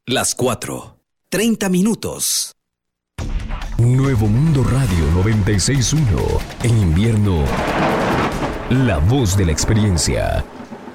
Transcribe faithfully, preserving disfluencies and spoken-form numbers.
Las cuatro. treinta minutos. Nuevo Mundo Radio noventa y seis punto uno. En invierno, la voz de la experiencia.